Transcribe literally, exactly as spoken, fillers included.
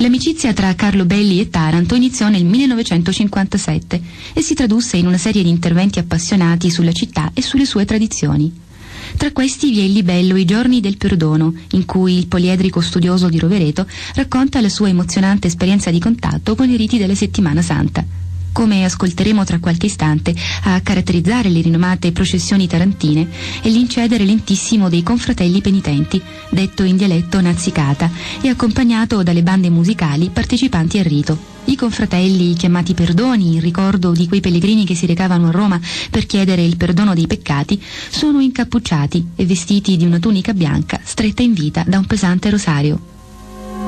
L'amicizia tra Carlo Belli e Taranto iniziò nel millenovecentocinquantasette e si tradusse in una serie di interventi appassionati sulla città e sulle sue tradizioni. Tra questi vi è il libello I giorni del perdono, in cui il poliedrico studioso di Rovereto racconta la sua emozionante esperienza di contatto con i riti della Settimana Santa. Come ascolteremo tra qualche istante, a caratterizzare le rinomate processioni tarantine è l'incedere lentissimo dei confratelli penitenti, detto in dialetto nazzicata, e accompagnato dalle bande musicali partecipanti al rito. I confratelli, chiamati perdoni in ricordo di quei pellegrini che si recavano a Roma per chiedere il perdono dei peccati, sono incappucciati e vestiti di una tunica bianca stretta in vita da un pesante rosario.